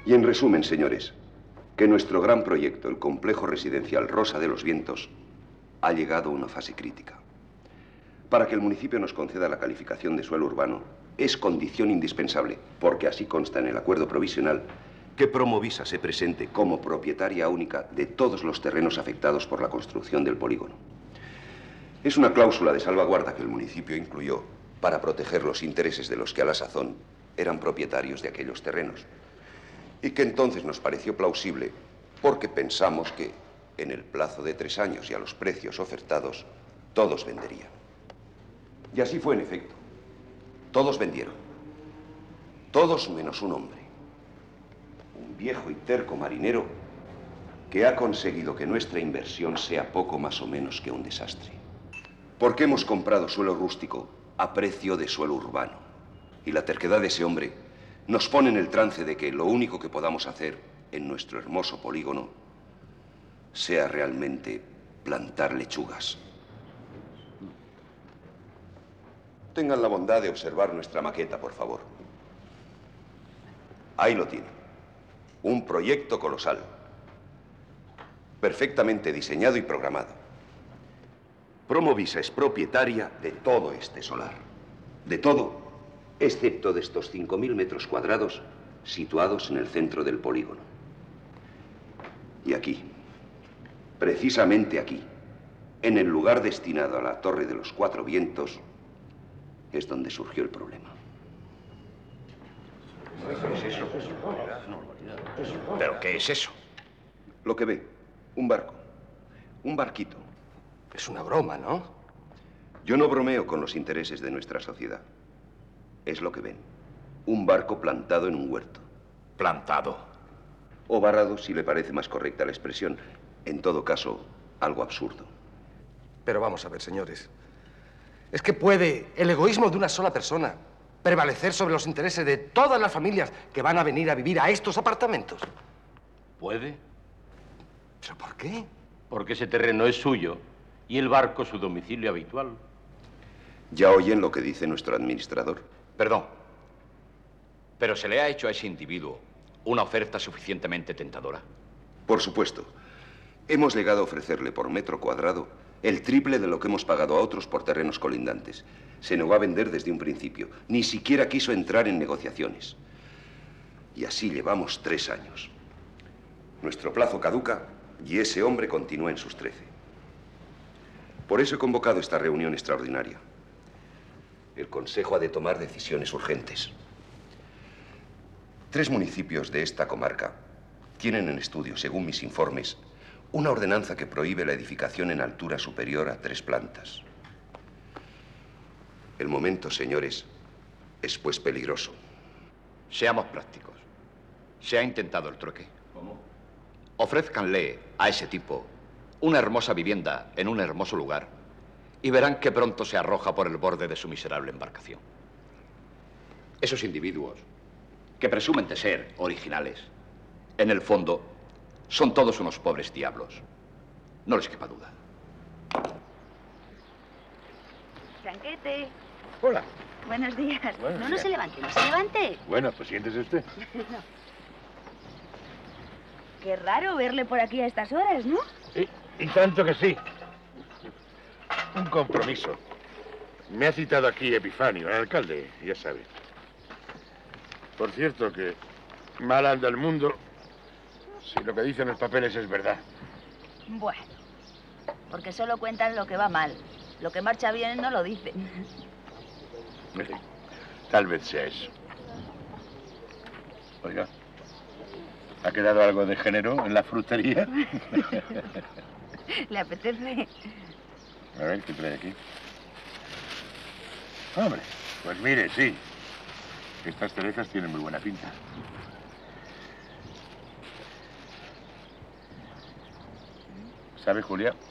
Y en resumen, señores, que nuestro gran proyecto, el complejo residencial Rosa de los Vientos, ha llegado a una fase crítica. Para que el municipio nos conceda la calificación de suelo urbano, es condición indispensable, porque así consta en el acuerdo provisional, que Promovisa se presente como propietaria única de todos los terrenos afectados por la construcción del polígono. Es una cláusula de salvaguarda que el municipio incluyó para proteger los intereses de los que a la sazón eran propietarios de aquellos terrenos. Y que entonces nos pareció plausible porque pensamos que en el plazo de 3 años y a los precios ofertados, todos venderían. Y así fue en efecto. Todos vendieron. Todos menos un hombre. Un viejo y terco marinero que ha conseguido que nuestra inversión sea poco más o menos que un desastre. Porque hemos comprado suelo rústico a precio de suelo urbano. Y la terquedad de ese hombre nos pone en el trance de que lo único que podamos hacer en nuestro hermoso polígono sea realmente plantar lechugas. Tengan la bondad de observar nuestra maqueta, por favor. Ahí lo tienen. Un proyecto colosal. Perfectamente diseñado y programado. Promovisa es propietaria de todo este solar. De todo, excepto de estos 5.000 metros cuadrados situados en el centro del polígono. Y aquí, precisamente aquí, en el lugar destinado a la Torre de los Cuatro Vientos, es donde surgió el problema. ¿Qué es eso? ¿Pero qué es eso? Lo que ve, un barco, un barquito. Es una broma, ¿no? Yo no bromeo con los intereses de nuestra sociedad. Es lo que ven, un barco plantado en un huerto. ¿Plantado? O varado, si le parece más correcta la expresión. En todo caso, algo absurdo. Pero vamos a ver, señores. ¿Es que puede el egoísmo de una sola persona prevalecer sobre los intereses de todas las familias que van a venir a vivir a estos apartamentos? ¿Puede? ¿Pero por qué? Porque ese terreno es suyo y el barco su domicilio habitual. ¿Ya oyen lo que dice nuestro administrador? Perdón, pero ¿se le ha hecho a ese individuo una oferta suficientemente tentadora? Por supuesto. Hemos llegado a ofrecerle por metro cuadrado el triple de lo que hemos pagado a otros por terrenos colindantes. Se negó a vender desde un principio. Ni siquiera quiso entrar en negociaciones. Y así llevamos 3 años. Nuestro plazo caduca y ese hombre continúa en sus 13. Por eso he convocado esta reunión extraordinaria. El Consejo ha de tomar decisiones urgentes. 3 municipios de esta comarca tienen en estudio, según mis informes, una ordenanza que prohíbe la edificación en altura superior a 3 plantas. El momento, señores, es pues peligroso. Seamos prácticos. Se ha intentado el trueque. ¿Cómo? Ofrézcanle a ese tipo una hermosa vivienda en un hermoso lugar y verán que pronto se arroja por el borde de su miserable embarcación. Esos individuos, que presumen de ser originales, en el fondo son todos unos pobres diablos. No les quepa duda. Franquete. Hola. Buenos días. Buenos No días. se levante, no se levante. Bueno, pues siéntese usted. Qué raro verle por aquí a estas horas, ¿no? Y tanto que sí. Un compromiso. Me ha citado aquí Epifanio, el alcalde, ya sabe. Por cierto que mal anda el mundo si lo que dicen los papeles es verdad. Bueno, porque solo cuentan lo que va mal. Lo que marcha bien no lo dicen. Tal vez sea eso. Oiga, ¿ha quedado algo de género en la frutería? ¿Le apetece? A ver, ¿qué trae aquí? Hombre, pues mire, sí. Estas cerezas tienen muy buena pinta. ¿Sabe, Julia?